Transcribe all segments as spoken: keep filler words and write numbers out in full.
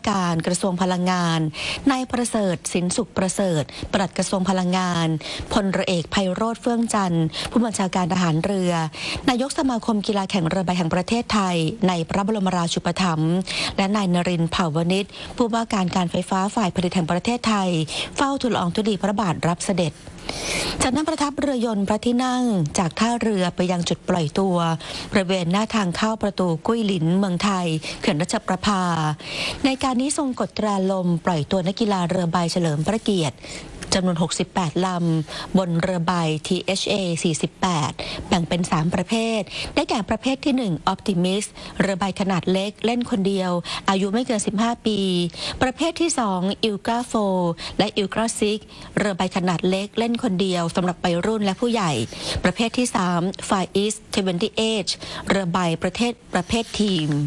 การกระทรวงพลังงานนายประเสริฐสินสุขประเสริฐปลัดกระทรวงพลังงานพลเรือเอกไพโรจน์เฟื่องจันทร์ผู้บัญชาการทหารเรือนายกสมาคมกีฬาแข่งเรือใบแห่งประเทศไทยในพระบรมราชูปถัมภ์และนายนรินทร์เผ่าวณิชผู้ว่าการการไฟฟ้าฝ่ายผลิตแห่งประเทศไทยเฝ้าทูลละอองธุลีพระบาทรับเสด็จจากนั้นประทับเรือยนต์พระที่นั่งจากท่าเรือไปยังจุดปล่อยตัวบริเวณหน้าทางเข้าประตูกุ้ยหลินเมืองไทยเขื่อนรัชประภาในการนี้ทรงกดแตรลมปล่อยตัวนักกีฬาเรือใบเฉลิมพระเกียรติจำนวนหกสิบแปดลำบนเรือใบ ที เอช เอ สี่สิบแปดแบ่งเป็นสามประเภทได้แก่ประเภทที่หนึ่ง Optimist เรือใบขนาดเล็กเล่นคนเดียวอายุไม่เกินสิบห้าปีประเภทที่สอง Ultra โฟร์ และ Ultra ซิกซ์เรือใบขนาดเล็กเล่นคนเดียวสำหรับวัยรุ่นและผู้ใหญ่ประเภทที่สาม Far East ยี่สิบเอชเรือใบประเภทประเภททีม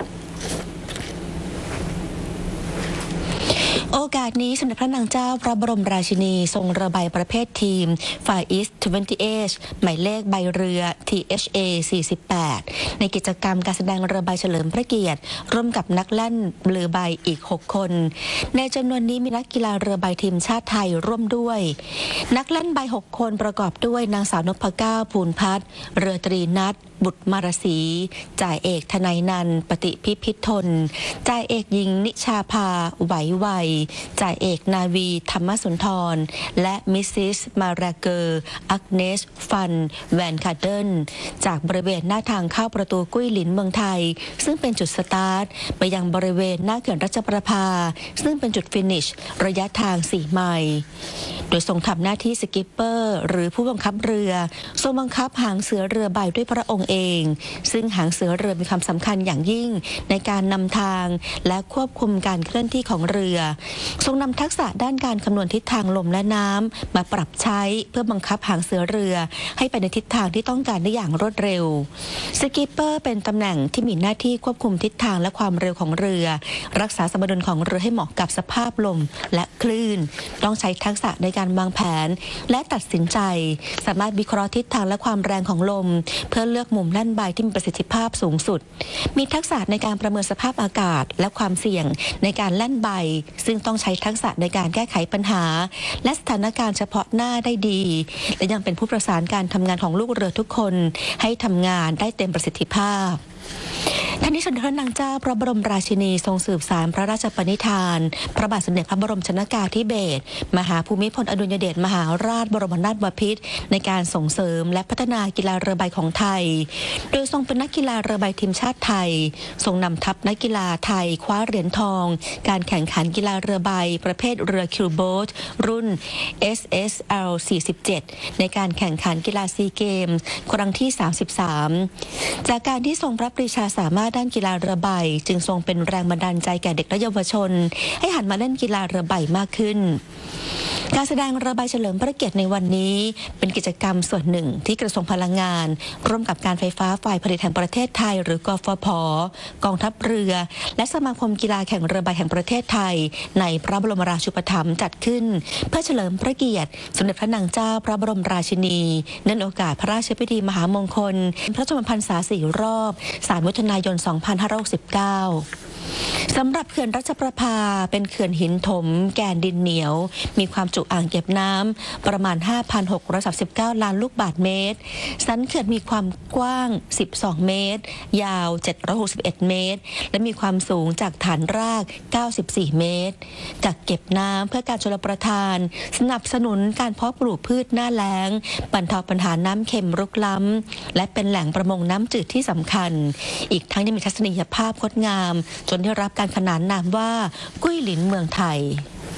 โอกาสนี้สมเด็จพระนางเจ้าพระบรมราชินีทรงเรือใบประเภททีม Far East ยี่สิบเอชหมายเลขใบเรือ ที เอช เอ สี่สิบแปดในกิจกรรมการแสดงเรือใบเฉลิมพระเกียรติร่วมกับนักแล่นเรือใบอีกหกคนในจำนวนนี้มีนักกีฬาเรือใบทีมชาติไทยร่วมด้วยนักแล่นใบหกคนประกอบด้วยนางสาวนพเก้าภูลพัฒน์เรือตรีนัทบุตรมารสีจ่าเอกทนายนันท์ปฏิพิพิธทนจ่าเอกหญิงนิชาภาไหววัยจ่าเอกนาวีธรรมสุนทรและมิสซิสมาราเกอร์อักเนสฟันแวนคาเดนจากบริเวณหน้าทางเข้าประตูกุ้ยหลินเมืองไทยซึ่งเป็นจุดสตาร์ทไปยังบริเวณหน้าเขื่อนรัชประภาซึ่งเป็นจุดฟินิชระยะทางสี่ไมล์โดยทรงทำหน้าที่สกิปเปอร์หรือผู้บังคับเรือทรงบังคับหางเสือเรือใบด้วยพระองค์เองซึ่งหางเสือเรือมีความสำคัญอย่างยิ่งในการนำทางและควบคุมการเคลื่อนที่ของเรือทรงนำทักษะด้านการคำนวณทิศทางลมและน้ำมาปรับใช้เพื่อบังคับหางเสือเรือให้ไปในทิศทางที่ต้องการได้อย่างรวดเร็วสกิปเปอร์เป็นตำแหน่งที่มีหน้าที่ควบคุมทิศทางและความเร็วของเรือรักษาสมดุลของเรือให้เหมาะกับสภาพลมและคลื่นต้องใช้ทักษะในการวางแผนและตัดสินใจสามารถวิเคราะห์ทิศทางและความแรงของลมเพื่อเลือกมุมแล่นใบที่มีประสิทธิภาพสูงสุดมีทักษะในการประเมินสภาพอากาศและความเสี่ยงในการแล่นใบซึ่งต้องใช้ทักษะในการแก้ไขปัญหาและสถานการณ์เฉพาะหน้าได้ดีและยังเป็นผู้ประสานการทำงานของลูกเรือทุกคนให้ทำงานได้เต็มประสิทธิภาพท่านนี้สมเด็จพระนางเจ้าพระบรมราชินีทรงสืบสานพระราชปณิธานพระบาทสมเด็จพระบรมชนกาธิเบศรมหาภูมิพลอดุลยเดชมหาราชบรมนาถบพิตรในการส่งเสริมและพัฒนากีฬาเรือใบของไทยโดยทรงเป็นนักกีฬาเรือใบทีมชาติไทยทรงนำทัพนักกีฬาไทยคว้าเหรียญทองการแข่งขันกีฬาเรือใบประเภทเรือคิวโบ๊ทรุ่น เอส เอส แอล สี่สิบเจ็ดในการแข่งขันกีฬาซีเกมส์ครั้งที่สามสิบสามจากการที่ทรงพระปรีชาสามารถด้านกีฬาเรือใบจึงทรงเป็นแรงบันดาลใจแก่เด็กและเยาวชนให้หันมาเล่นกีฬาเรือใบมากขึ้นการแสดงเรือใบเฉลิมพระเกียรติในวันนี้เป็นกิจกรรมส่วนหนึ่งที่กระทรวงพลังงานร่วมกับการไฟฟ้าฝ่ายผลิตแห่งประเทศไทยหรือกฟผ.กองทัพเรือและสมาคมกีฬาแข่งเรือใบแห่งประเทศไทยในพระบรมราชูปถัมภ์จัดขึ้นเพื่อเฉลิมพระเกียรติสมเด็จพระนางเจ้าพระบรมราชินีเนื่องในโอกาสพระราชพิธีมหามงคลพระชนมพรรษาสี่รอบสามมิถุนายนสองพันห้าร้อยหกสิบเก้าสำหรับเขื่อนรัชประภาเป็นเขื่อนหินถมแกนดินเหนียวมีความจุอ่างเก็บน้ำประมาณ ห้าพันหกร้อยสามสิบเก้า ล้านลูกบาศก์เมตรสันเขื่อนมีความกว้างสิบสองเมตรยาวเจ็ดร้อยหกสิบเอ็ดเมตรและมีความสูงจากฐานรากเก้าสิบสี่เมตรกักเก็บน้ำเพื่อการชลประทานสนับสนุนการเพาะปลูกพืชหน้าแล้งบรรเทาปัญหาน้ำเค็มรุกล้ำและเป็นแหล่งประมงน้ำจืดที่สำคัญอีกทั้งยังมีทัศนียภาพงดงามจนได้รับการขนานนามว่ากุ้ยหลินเมืองไทย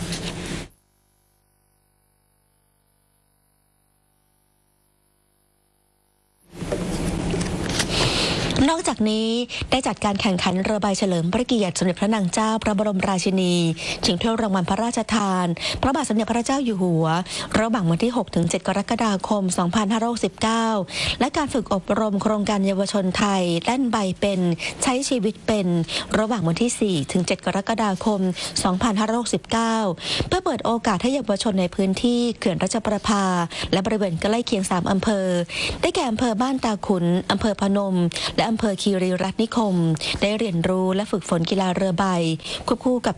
นอกจากนี้ได้จัดการแข่งขันเรือใบเฉลิมพระเกียรติสมเด็จพระนางเจ้าพระบรมราชินีชิงถ้วยรางวัลพระราชทานพระบาทสมเด็จพระเจ้าอยู่หัวระหว่างวันที่ หกถึงเจ็ด กรกฎาคม สองพันห้าร้อยหกสิบเก้า และการฝึกอบรมโครงการเยาวชนไทยแล่นใบเป็นใช้ชีวิตเป็นระหว่างวันที่ สี่ถึงเจ็ด กรกฎาคม สองพันห้าร้อยหกสิบเก้า เพื่อเปิดโอกาสให้เยาวชนในพื้นที่เขื่อนรัชประภาและบริเวณใกล้เคียงสามอำเภอได้แก่อำเภอบ้านตาขุนอำเภอพนมและอำเภอคีรีรัตน์นิคมได้เรียนรู้และฝึกฝนกีฬาเรือใบควบคู่กับ